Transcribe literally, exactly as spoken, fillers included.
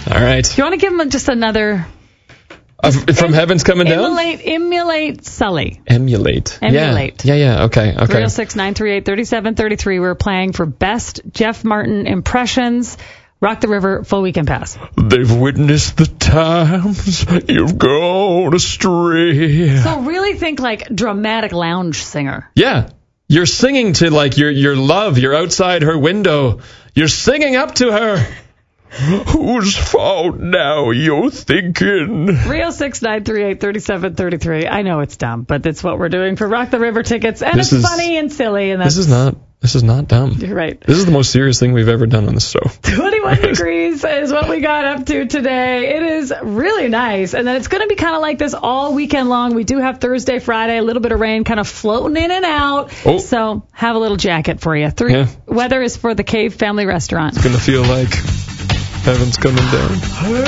All right. Do you want to give him just another... Uh, from Heaven's Coming Down? Emulate, emulate Sully. Emulate. Emulate. Yeah, yeah, yeah. Okay, okay. three oh six, nine three eight, three seven three three. We're playing for Best Jeff Martin Impressions. Rock the River full weekend pass. They've witnessed the times you've gone astray. So really think like dramatic lounge singer. Yeah. You're singing to like your your love. You're outside her window. You're singing up to her. Whose fault now, you're thinking? three oh six, nine three eight, three seven three three. I know it's dumb, but that's what we're doing for Rock the River tickets. And this it's is, funny and silly. And that's, this is not this is not dumb. You're right. This is the most serious thing we've ever done on the show. twenty-one degrees is what we got up to today. It is really nice. And then it's going to be kind of like this all weekend long. We do have Thursday, Friday, a little bit of rain kind of floating in and out. Oh. So have a little jacket for you. Three, yeah. Weather is for the Cave Family Restaurant. It's going to feel like Heaven's Coming Down.